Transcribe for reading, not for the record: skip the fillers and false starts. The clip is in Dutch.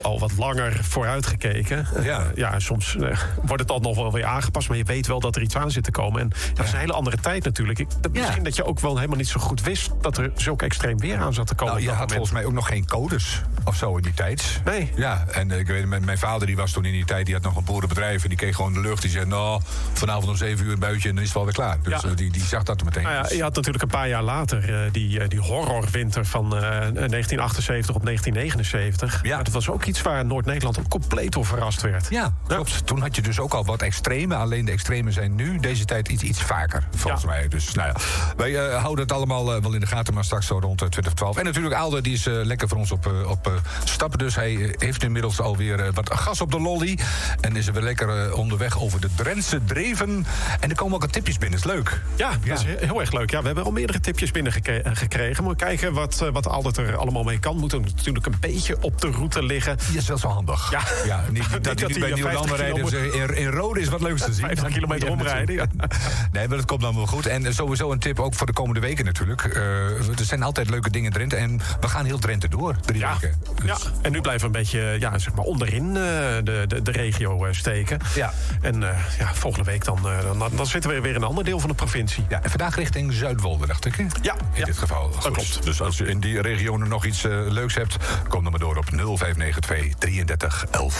al wat langer vooruitgekeken. Soms wordt het dan nog wel weer aangepast, maar je weet wel dat er iets aan zit te komen. En dat is een hele andere tijd natuurlijk. Misschien dat je ook wel helemaal niet zo goed wist dat er zulk extreem weer aan zat te komen. Nou, je had volgens mij ook nog geen codes of zo in die tijd. Nee. Ja, en ik weet, mijn vader die was toen in die tijd, die had nog een boerenbedrijf en die kreeg gewoon de lucht. Die zei, nou, vanavond om 7 uur een buitje en dan is het wel weer klaar. Dus die zag dat meteen. Nou ja, je had natuurlijk een paar jaar later die horrorwinter van 1978 op 1979. Ja. Dat was ook iets waar Noord-Nederland ook compleet door verrast werd. Ja, klopt. Toen had je dus ook al wat extreme. Alleen de extreme zijn nu deze tijd iets vaker, volgens mij. Dus nou ja, wij houden het allemaal wel in de gaten, maar straks zo rond 2012. En natuurlijk Aalder, die is lekker voor ons op stap. Dus hij heeft inmiddels alweer wat gas op de lolly. En is er weer lekker onderweg over de Drentse Dreven. En er komen ook wat tipjes binnen. Is leuk. Ja, dat is heel erg leuk. Ja, we hebben al meerdere tipjes binnengekregen. Maar kijken wat Aalder er allemaal mee kan. Moet er natuurlijk een beetje op de route liggen. Die is wel zo handig. Ja. Niet dat hij bij Nieuw-Landen rijden. In Rode is wat leuks te zien. 50 kilometer omrijden. Ja. Nee, maar dat komt dan wel goed. En sowieso een tip ook voor de komende weken natuurlijk. Er zijn altijd leuke dingen in Drenthe. En we gaan heel Drenthe door. 3 weken. Dus. Ja, en nu blijven we een beetje onderin de regio steken. Ja. En volgende week dan zitten we weer in een ander deel van de provincie. Ja, en vandaag richting Zuidwolde, dacht ik. Ja. In dit geval. Dat klopt. Dus als je in die regionen nog iets leuks hebt, kom dan maar door op 0592 33 11.